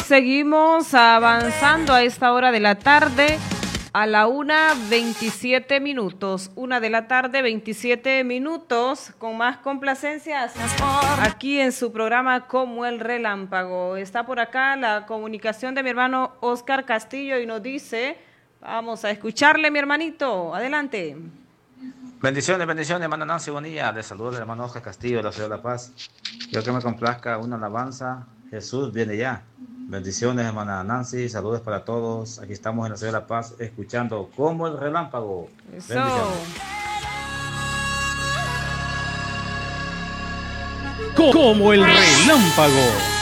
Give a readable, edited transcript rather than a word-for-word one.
seguimos avanzando a esta hora de la tarde. A la 1:27 minutos. 1 de la tarde, 27 minutos. Con más complacencias aquí en su programa Como el Relámpago. Está por acá la comunicación de mi hermano Oscar Castillo y nos dice, vamos a escucharle, mi hermanito. Adelante. Bendiciones, hermana Nancy Bonilla. Les saludo el hermano Oscar Castillo de la ciudad de La Paz. Quiero que me complazca una alabanza. Jesús viene ya. Bendiciones, hermana Nancy. Saludos para todos. Aquí estamos en la ciudad de La Paz escuchando Como el Relámpago. Eso. Como el Relámpago.